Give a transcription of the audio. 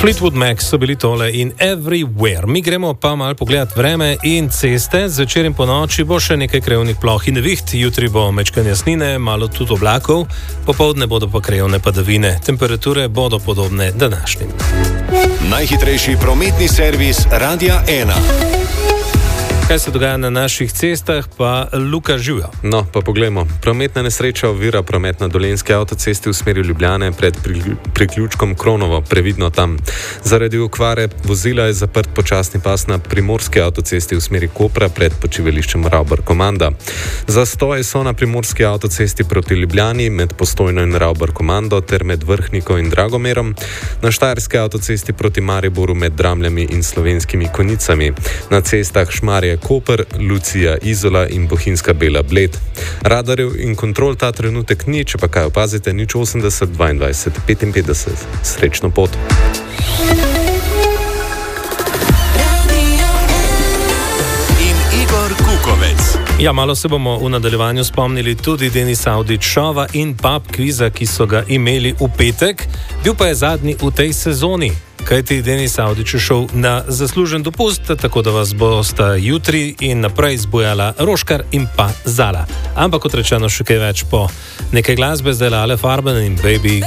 Fleetwood Mac so bili tole in Everywhere. Mi gremo pa malo pogledat vreme in ceste. Zvečer in po noči bo še nekaj krajevnih ploh in neviht, jutri bo mečkan jasnine, malo tudi oblakov, popoldne bodo pa krajevne padavine. Temperature bodo podobne današnjim. Najhitrejši prometni servis Radia 1. Kaj se dogaja na naših cestah, pa Luka Živja. No, pa poglejmo. Prometna nesreča ovira promet na Dolenjski avtocesti v smeri Ljubljane pred priključkom Kronovo, previdno tam. Zaradi okvare vozila je zaprt počasni pas na Primorski avtocesti v smeri Kopra pred počivališčem Ravbar-Komanda. Zastoje so na Primorski avtocesti proti Ljubljani med Postojno in Ravbar-Komando ter med Vrhniko in Dragomerom, na Štajerski avtocesti proti Mariboru med Dramljami in Slovenskimi Konicami, na cestah Šmarje Koper, Lucija Izola in Bohinjska Bela Bled. Radarjev in kontrol ta trenutek ni, če pa kaj opazite, nič 80 22 55. Srečno pot. In Igor Kukovec. Ja, malo se bomo v nadaljevanju spomnili tudi Denisa Avdić-Šova in pub kviza, ki so ga imeli v petek. Bil pa je zadnji v tej sezoni, kajti Denis Avdić je šel na zaslužen dopust, tako da vas bosta jutri in naprej zbujala Roškar in pa Zala. Ampak kot rečeno, še kaj več po nekaj glasbe, zdaj Lale Farben in Baby